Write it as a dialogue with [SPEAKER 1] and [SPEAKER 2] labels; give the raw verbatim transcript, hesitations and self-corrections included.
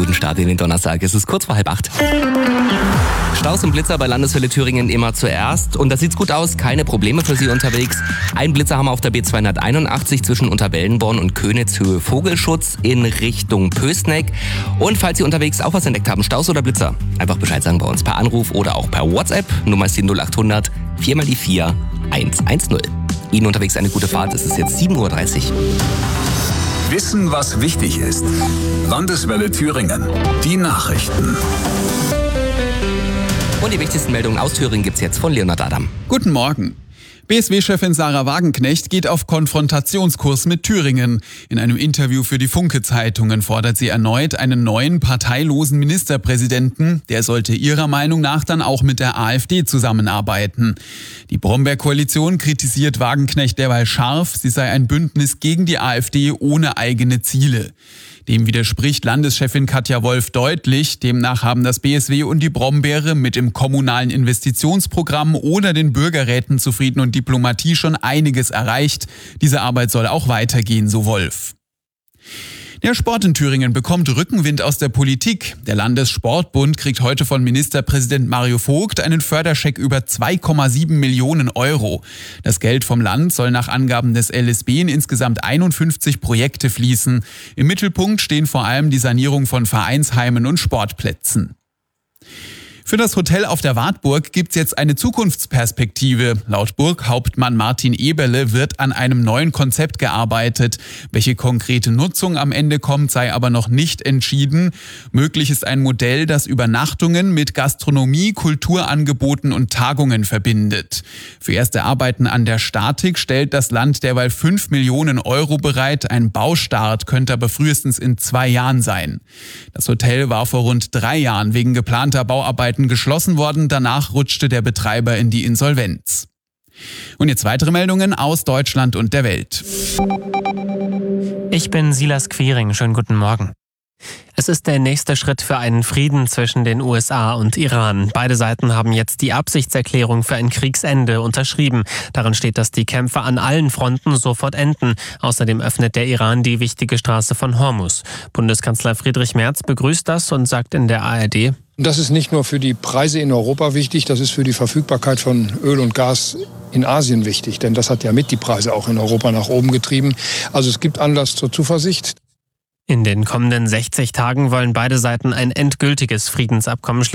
[SPEAKER 1] guten Start in den Donnerstag. Es ist kurz vor halb acht. Staus und Blitzer bei Landeswelle Thüringen immer zuerst. Und da sieht's gut aus, keine Probleme für Sie unterwegs. Ein Blitzer haben wir auf der B zweihunderteinundachtzig zwischen Unterwellenborn und Könitz Höhe Vogelschutz in Richtung Pößneck. Und falls Sie unterwegs auch was entdeckt haben, Staus oder Blitzer, einfach Bescheid sagen bei uns per Anruf oder auch per WhatsApp. Nummer ist die null achthundert vier mal die vier eins eins null. Ihnen unterwegs eine gute Fahrt. Es ist jetzt sieben Uhr dreißig.
[SPEAKER 2] Wissen, was wichtig ist. Landeswelle Thüringen. Die Nachrichten.
[SPEAKER 1] Und die wichtigsten Meldungen aus Thüringen gibt's jetzt von Leonhard Adam.
[SPEAKER 3] Guten Morgen. B S W-Chefin Sarah Wagenknecht geht auf Konfrontationskurs mit Thüringen. In einem Interview für die Funke-Zeitungen fordert sie erneut einen neuen parteilosen Ministerpräsidenten. Der sollte ihrer Meinung nach dann auch mit der AfD zusammenarbeiten. Die Brombeer-Koalition kritisiert Wagenknecht derweil scharf. Sie sei ein Bündnis gegen die AfD ohne eigene Ziele. Dem widerspricht Landeschefin Katja Wolf deutlich. Demnach haben das B S W und die Brombeere mit dem kommunalen Investitionsprogramm oder den Bürgerräten zu Frieden und Diplomatie schon einiges erreicht. Diese Arbeit soll auch weitergehen, so Wolf. Der Sport in Thüringen bekommt Rückenwind aus der Politik. Der Landessportbund kriegt heute von Ministerpräsident Mario Vogt einen Förderscheck über zwei Komma sieben Millionen Euro. Das Geld vom Land soll nach Angaben des L S B in insgesamt einundfünfzig Projekte fließen. Im Mittelpunkt stehen vor allem die Sanierung von Vereinsheimen und Sportplätzen. Für das Hotel auf der Wartburg gibt's jetzt eine Zukunftsperspektive. Laut Burghauptmann Martin Eberle wird an einem neuen Konzept gearbeitet. Welche konkrete Nutzung am Ende kommt, sei aber noch nicht entschieden. Möglich ist ein Modell, das Übernachtungen mit Gastronomie, Kulturangeboten und Tagungen verbindet. Für erste Arbeiten an der Statik stellt das Land derweil fünf Millionen Euro bereit. Ein Baustart könnte aber frühestens in zwei Jahren sein. Das Hotel war vor rund drei Jahren wegen geplanter Bauarbeiten geschlossen worden. Danach rutschte der Betreiber in die Insolvenz. Und jetzt weitere Meldungen aus Deutschland und der Welt.
[SPEAKER 4] Ich bin Silas Quiring. Schönen guten Morgen. Es ist der nächste Schritt für einen Frieden zwischen den U S A und Iran. Beide Seiten haben jetzt die Absichtserklärung für ein Kriegsende unterschrieben. Darin steht, dass die Kämpfe an allen Fronten sofort enden. Außerdem öffnet der Iran die wichtige Straße von Hormuz. Bundeskanzler Friedrich Merz begrüßt das und sagt in der A R D:
[SPEAKER 5] Das ist nicht nur für die Preise in Europa wichtig, das ist für die Verfügbarkeit von Öl und Gas in Asien wichtig. Denn das hat ja mit die Preise auch in Europa nach oben getrieben. Also es gibt Anlass zur Zuversicht.
[SPEAKER 4] In den kommenden sechzig Tagen wollen beide Seiten ein endgültiges Friedensabkommen schließen.